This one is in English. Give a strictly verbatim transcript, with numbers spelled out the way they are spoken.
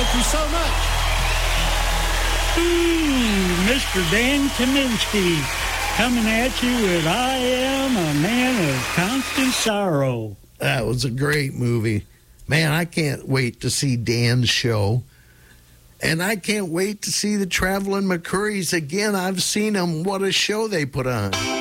Thank you so much. Ooh, Mister Dan Kaminsky coming at you with I Am a Man of Constant Sorrow. That was a great movie. Man, I can't wait to see Dan's show. And I can't wait to see the Traveling McCurries again. I've seen them. What a show they put on.